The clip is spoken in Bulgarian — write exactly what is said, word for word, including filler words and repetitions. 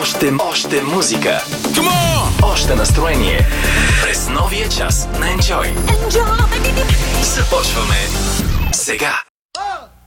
Още, още музика. Още настроение. През новия час на Enjoy. Enjoy! Започваме сега.